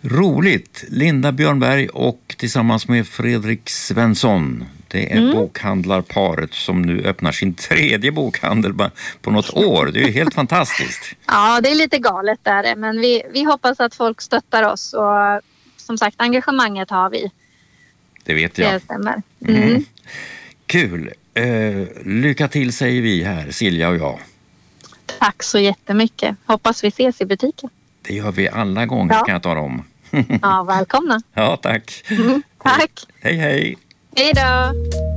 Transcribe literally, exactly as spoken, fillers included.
Roligt! Linda Björnberg och tillsammans med Fredrik Svensson. Det är mm. bokhandlarparet som nu öppnar sin tredje bokhandel på något år. Det är ju helt fantastiskt. Ja, det är lite galet där. Men vi, vi hoppas att folk stöttar oss. Och som sagt, engagemanget har vi. Det vet jag. Det stämmer. Mm. Mm. Kul! Uh, lycka till säger vi här, Silja och jag. Tack så jättemycket. Hoppas vi ses i butiken. Det gör vi alla gånger, ja. Kan jag tala om. Ja, välkomna. Ja, tack. Mm, tack. Hej, hej. Hej då.